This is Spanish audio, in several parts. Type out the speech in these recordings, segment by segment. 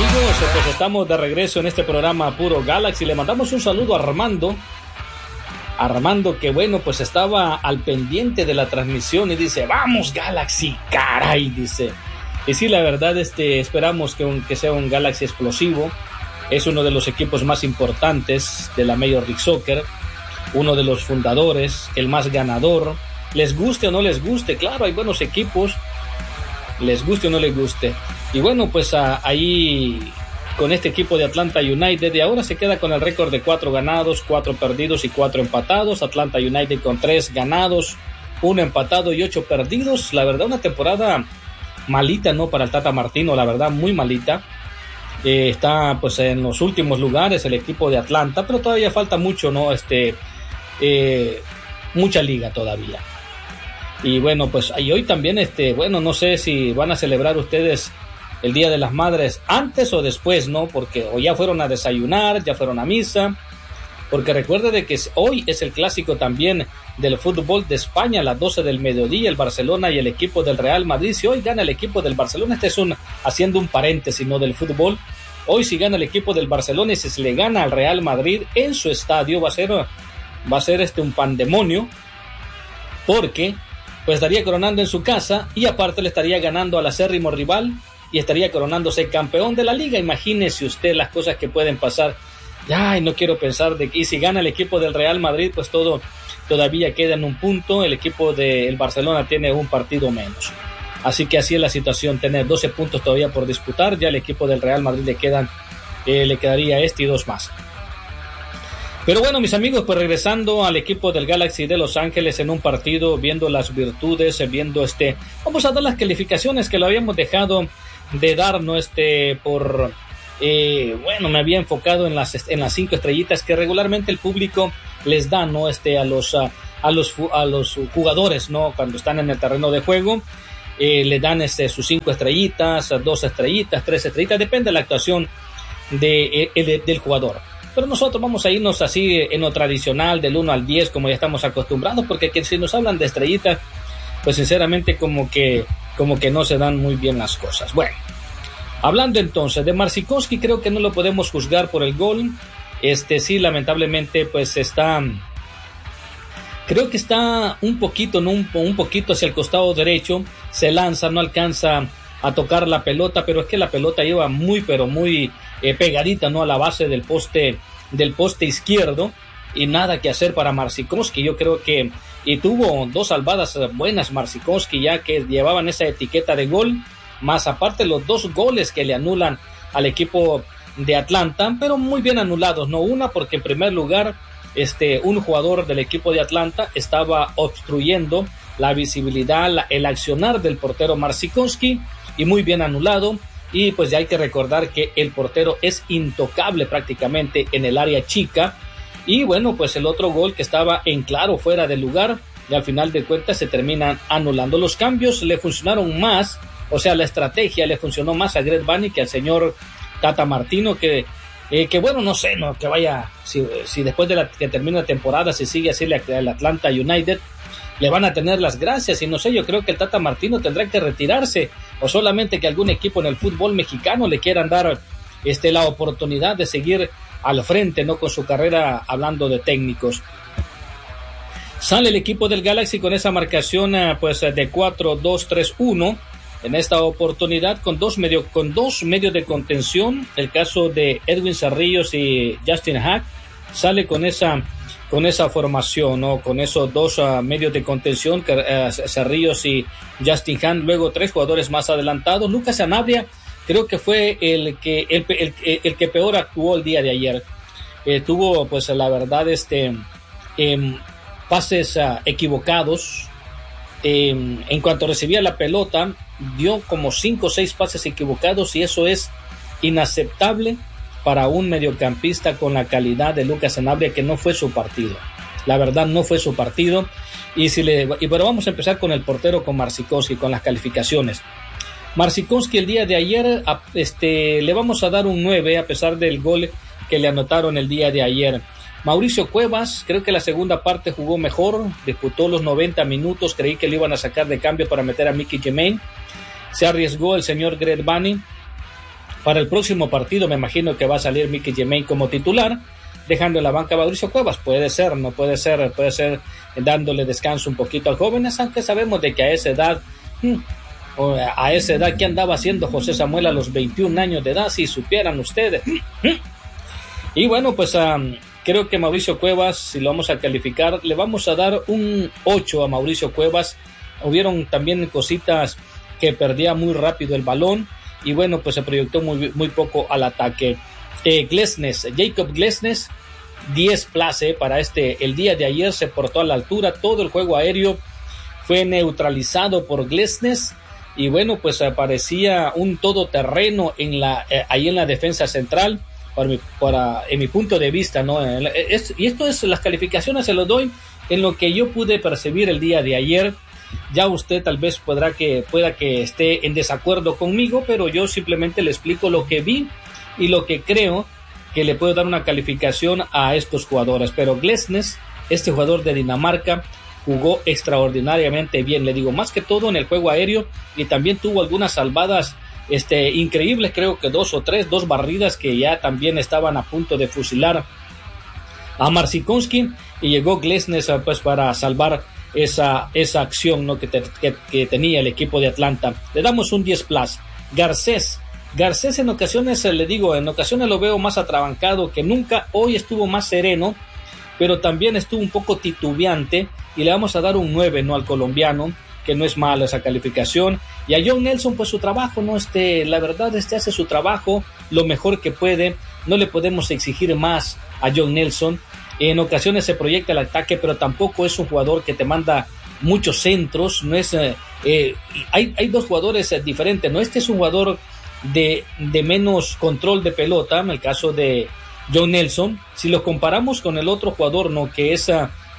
amigos, pues estamos de regreso en este programa Puro Galaxy. Le mandamos un saludo a Armando, que bueno, pues estaba al pendiente de la transmisión y dice, vamos Galaxy, caray, dice. Y sí, la verdad, esperamos que sea un Galaxy explosivo. Es uno de los equipos más importantes de la Major League Soccer, uno de los fundadores, el más ganador. Les guste o no les guste, claro, hay buenos equipos, les guste o no les guste. Y bueno, pues ahí con este equipo de Atlanta United, y ahora se queda con el récord de 4 ganados, 4 perdidos y 4 empatados. Atlanta United con 3 ganados, 1 empatado y 8 perdidos. La verdad, una temporada malita, ¿no? Para el Tata Martino, la verdad, muy malita. Está pues en los últimos lugares el equipo de Atlanta, pero todavía falta mucho, ¿no? Mucha liga todavía. Y bueno, pues y hoy también, bueno, no sé si van a celebrar ustedes el Día de las Madres antes o después, ¿no? Porque o ya fueron a desayunar, ya fueron a misa, porque recuerde de que hoy es el clásico también del fútbol de España a las 12 del mediodía, el Barcelona y el equipo del Real Madrid. Si hoy gana el equipo del Barcelona, haciendo un paréntesis, ¿no? Del fútbol, hoy si gana el equipo del Barcelona y si se le gana al Real Madrid en su estadio, va a ser un pandemonio, porque pues estaría coronando en su casa y aparte le estaría ganando al acérrimo rival y estaría coronándose campeón de la liga. Imagínese usted las cosas que pueden pasar. Ay, no quiero pensar y si gana el equipo del Real Madrid, pues todavía queda en un punto. El equipo del Barcelona tiene un partido menos. Así que así es la situación, tener 12 puntos todavía por disputar. Ya el equipo del Real Madrid le quedaría y 2 más. Pero bueno, mis amigos, pues regresando al equipo del Galaxy de Los Ángeles en un partido, viendo las virtudes, viendo vamos a dar las calificaciones que lo habíamos dejado de dar, ¿no? Bueno, me había enfocado en las 5 estrellitas que regularmente el público les da, ¿no? A los jugadores, ¿no? Cuando están en el terreno de juego, le dan sus 5 estrellitas, 2 estrellitas, 3 estrellitas, depende de la actuación del jugador. Pero nosotros vamos a irnos así en lo tradicional, del 1 al 10, como ya estamos acostumbrados, porque si nos hablan de estrellitas, pues sinceramente como que no se dan muy bien las cosas. Bueno, hablando entonces de Marcinkowski, creo que no lo podemos juzgar por el gol. Sí, lamentablemente, pues creo que está un poquito hacia el costado derecho, se lanza, no alcanza a tocar la pelota, pero es que la pelota lleva muy pegadita, ¿no? A la base del poste izquierdo, y nada que hacer para Marcinkowski. Yo creo que tuvo 2 salvadas buenas Marcinkowski, ya que llevaban esa etiqueta de gol, más aparte los 2 goles que le anulan al equipo de Atlanta, pero muy bien anulados, ¿no? Una porque en primer lugar un jugador del equipo de Atlanta estaba obstruyendo la visibilidad, el accionar del portero Marcinkowski, y muy bien anulado. Y pues ya hay que recordar que el portero es intocable prácticamente en el área chica. Y bueno, pues el otro gol que estaba en claro fuera de lugar, y al final de cuentas se terminan anulando. Los cambios le funcionaron más, o sea, la estrategia le funcionó más a Greg Vanney que al señor Tata Martino, que bueno, no sé, no que vaya, si después de que termine la temporada, si sigue así el Atlanta United, le van a tener las gracias, y no sé, yo creo que el Tata Martino tendrá que retirarse, o solamente que algún equipo en el fútbol mexicano le quieran dar la oportunidad de seguir al frente, ¿no? Con su carrera, hablando de técnicos. Sale el equipo del Galaxy con esa marcación pues de 4-2-3-1 en esta oportunidad, con dos medios de contención. El caso de Edwin Cerrillos y Justin Hack sale con esa formación, ¿no? Con esos 2 medios de contención, Cerrillos y Justin Hack. Luego 3 jugadores más adelantados. Lucas Sanabria creo que fue el que peor actuó el día de ayer. Tuvo, pues la verdad, pases equivocados. En cuanto recibía la pelota, dio como 5 o 6 pases equivocados, y eso es inaceptable para un mediocampista con la calidad de Lucas Sanabria, que no fue su partido. La verdad, no fue su partido. Pero vamos a empezar con el portero, con Marcinkowski, con las calificaciones. Marcinkowski el día de ayer, le vamos a dar un 9 a pesar del gol que le anotaron el día de ayer. Mauricio Cuevas, creo que la segunda parte jugó mejor, disputó los 90 minutos, creí que le iban a sacar de cambio para meter a Mickey Gemane. Se arriesgó el señor Greg Vanney, Para el próximo partido me imagino que va a salir Mickey Gemay como titular, dejando en la banca a Mauricio Cuevas. Puede ser, no puede ser, puede ser dándole descanso un poquito al joven, aunque sabemos de que a esa edad, ¿qué andaba haciendo José Samuel a los 21 años de edad? Si supieran ustedes. Y bueno, pues creo que Mauricio Cuevas, si lo vamos a calificar, le vamos a dar un 8 a Mauricio Cuevas. Hubieron también cositas que perdía muy rápido el balón, y bueno, pues se proyectó muy poco al ataque. Jacob Glesnes, 10 para el día de ayer, se portó a la altura, todo el juego aéreo fue neutralizado por Glesnes, y bueno, pues aparecía un todoterreno ahí en la defensa central, en mi punto de vista, ¿no? Y esto es, las calificaciones se lo doy en lo que yo pude percibir el día de ayer. Ya usted tal vez pueda que esté en desacuerdo conmigo, pero yo simplemente le explico lo que vi y lo que creo que le puedo dar una calificación a estos jugadores. Pero Glesnes, este jugador de Dinamarca, jugó extraordinariamente bien, le digo, más que todo en el juego aéreo, y también tuvo algunas salvadas increíbles, creo que 2 barridas que ya también estaban a punto de fusilar a Marcinkowski, y llegó Glesnes pues para salvar esa acción, ¿no? que tenía el equipo de Atlanta. Le damos un 10 plus. Garcés en ocasiones, le digo, en ocasiones lo veo más atrabancado que nunca. Hoy estuvo más sereno, pero también estuvo un poco titubeante, y le vamos a dar un 9, ¿no? Al colombiano, que no es mala esa calificación. Y a John Nelson, pues su trabajo, ¿no? La verdad, hace su trabajo lo mejor que puede. No le podemos exigir más a John Nelson. En ocasiones se proyecta el ataque, pero tampoco es un jugador que te manda muchos centros. No es, hay dos jugadores diferentes, ¿no? Este es un jugador de menos control de pelota, en el caso de John Nelson. Si lo comparamos con el otro jugador, ¿no? Que es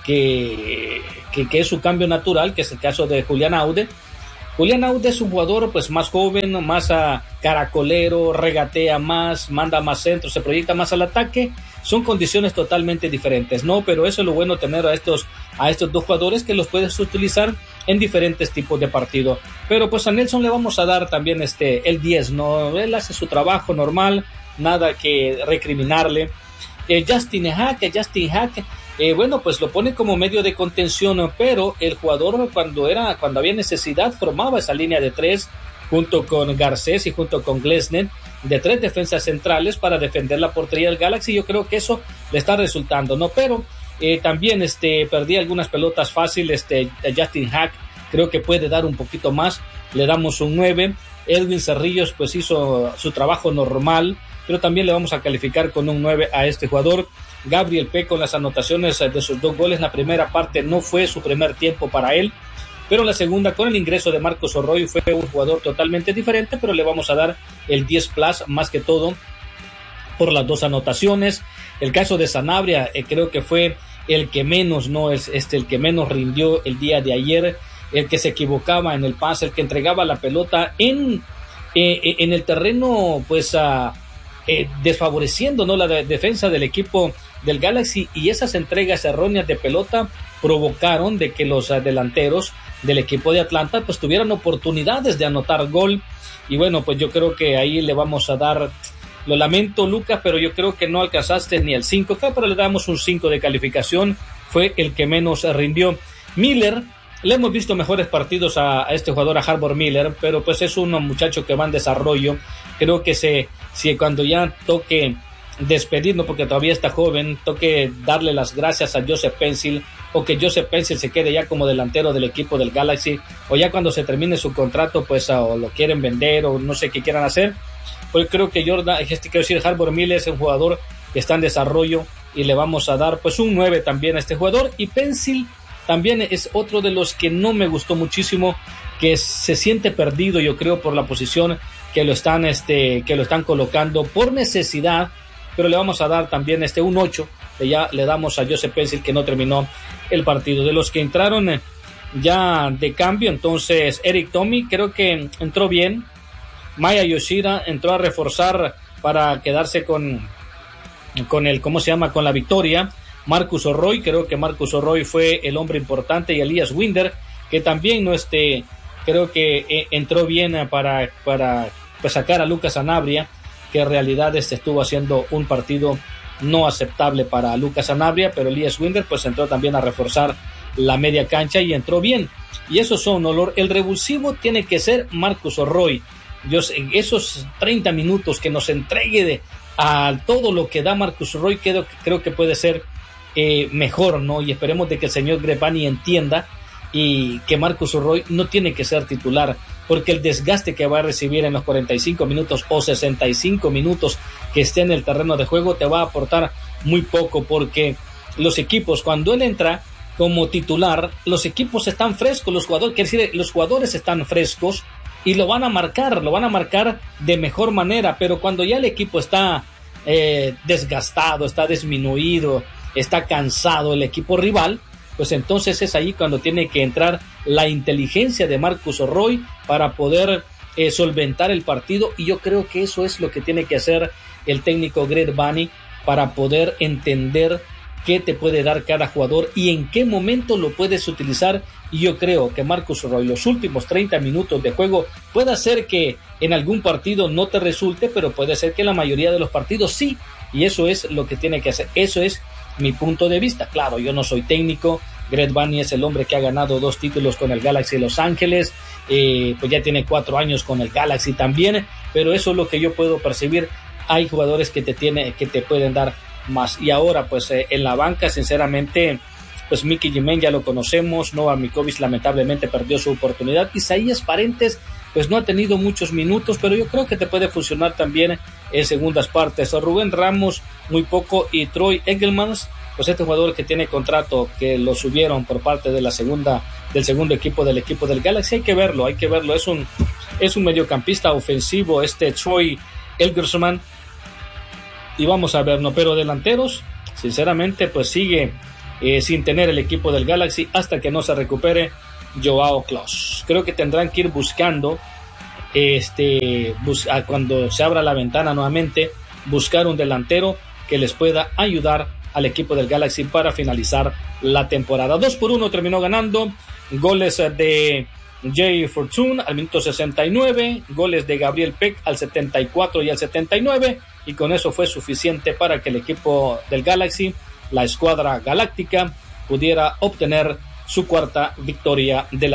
su cambio natural, que es el caso de Julián Aude. Julián Aude es un jugador pues más joven, más caracolero, regatea más, manda más centros, se proyecta más al ataque. Son condiciones totalmente diferentes, ¿no? Pero eso es lo bueno, tener a estos dos jugadores que los puedes utilizar en diferentes tipos de partido. Pero pues a Nelson le vamos a dar también el 10, ¿no? Él hace su trabajo normal, nada que recriminarle. Justin Hack, bueno, pues lo pone como medio de contención, pero el jugador cuando había necesidad formaba esa línea de 3 junto con Garcés y junto con Glesnes, de 3 defensas centrales para defender la portería del Galaxy. Yo creo que eso le está resultando, ¿no? Pero también perdí algunas pelotas fáciles. Justin Hack creo que puede dar un poquito más, le damos un 9. Edwin Cerrillos pues hizo su trabajo normal, pero también le vamos a calificar con un 9 a este jugador. Gabriel P. con las anotaciones de sus 2 goles. La primera parte no fue su primer tiempo para él, pero en la segunda, con el ingreso de Marcos Orroy, fue un jugador totalmente diferente, pero le vamos a dar el 10 plus, más que todo por las 2 anotaciones. El caso de Sanabria, creo que fue el que menos, ¿no? El que menos rindió el día de ayer, el que se equivocaba en el pase, el que entregaba la pelota en el terreno, pues desfavoreciendo, ¿no? La defensa del equipo del Galaxy, y esas entregas erróneas de pelota provocaron de que los delanteros del equipo de Atlanta pues tuvieran oportunidades de anotar gol. Y bueno, pues yo creo que ahí le vamos a dar, lo lamento Lucas, pero yo creo que no alcanzaste ni el 5, pero le damos un 5 de calificación, fue el que menos rindió. Miller, le hemos visto mejores partidos a este jugador, a Harbour Miller, pero pues es un muchacho que va en desarrollo. Creo que si cuando ya toque despedirnos, porque todavía está joven, toque darle las gracias a Joseph Pencil, o que Joseph Pencil se quede ya como delantero del equipo del Galaxy, o ya cuando se termine su contrato, pues o lo quieren vender, o no sé qué quieran hacer. Pues creo que Harbour Miller es un jugador que está en desarrollo, y le vamos a dar pues un 9 también a este jugador. Y Pencil también es otro de los que no me gustó muchísimo, que se siente perdido, yo creo, por la posición que lo están colocando por necesidad, pero le vamos a dar también un 8, ya le damos a Joseph Pencil, que no terminó el partido. De los que entraron ya de cambio, entonces Eric Tommy creo que entró bien. Maya Yoshida entró a reforzar para quedarse con la victoria. Marcus Orroy, creo que Marcus Orroy fue el hombre importante, y Elías Winder, que también creo que entró bien para pues sacar a Lucas Sanabria. que en realidad estuvo haciendo un partido no aceptable para Lucas Sanabria, pero Elias Winder pues entró también a reforzar la media cancha y entró bien. Y esos son olor. El revulsivo tiene que ser Marcus Roy. Esos 30 minutos que nos entregue a todo lo que da Marcus Roy, creo que puede ser mejor, ¿no? Y esperemos de que el señor Greg Vanney entienda y que Marcus Roy no tiene que ser titular, porque el desgaste que va a recibir en los 45 minutos o 65 minutos que esté en el terreno de juego te va a aportar muy poco, porque los equipos, cuando él entra como titular, los equipos están frescos, los jugadores están frescos y lo van a marcar de mejor manera, pero cuando ya el equipo está desgastado, está disminuido, está cansado el equipo rival, pues entonces es ahí cuando tiene que entrar la inteligencia de Marcus Roy para poder solventar el partido, y yo creo que eso es lo que tiene que hacer el técnico Greg Vanney para poder entender qué te puede dar cada jugador y en qué momento lo puedes utilizar. Y yo creo que Marcus Roy, los últimos 30 minutos de juego, puede ser que en algún partido no te resulte, pero puede ser que en la mayoría de los partidos sí, y eso es lo que tiene que hacer. Eso es mi punto de vista. Claro, yo no soy técnico. Greg Vanney es el hombre que ha ganado 2 títulos con el Galaxy de Los Ángeles, pues ya tiene 4 años con el Galaxy también, pero eso es lo que yo puedo percibir. Hay jugadores que te pueden dar más, y ahora pues en la banca, sinceramente, pues Mickey Jiménez ya lo conocemos, Nova Mikovic lamentablemente perdió su oportunidad, Isaías Parentes pues no ha tenido muchos minutos, pero yo creo que te puede funcionar también en segundas partes. Rubén Ramos muy poco, y Troy Egelmans, pues este jugador que tiene contrato, que lo subieron por parte del segundo equipo del Galaxy, hay que verlo, es un mediocampista ofensivo Troy Egelmans, y vamos a ver, no, pero delanteros, sinceramente, pues sigue sin tener el equipo del Galaxy hasta que no se recupere Joao Klaus. Creo que tendrán que ir buscando, cuando se abra la ventana nuevamente, buscar un delantero que les pueda ayudar al equipo del Galaxy para finalizar la temporada. 2-1 terminó ganando. Goles de Jay Fortune al minuto 69, goles de Gabriel Peck al 74 y al 79, y con eso fue suficiente para que el equipo del Galaxy, la escuadra galáctica, pudiera obtener su 4ª victoria de la